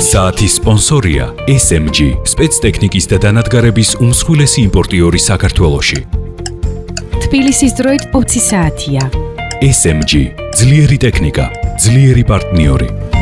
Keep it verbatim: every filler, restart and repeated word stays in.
საათის სპონსორია ეს ემ ჯი, სპეცტექნიკის და დანადგარების უმსხვილესი იმპორტიორი საქართველოში. თბილისის დროით ოცი საათია. ეს ემ ჯი, ძლიერი ტექნიკა, ძლიერი პარტნიორი.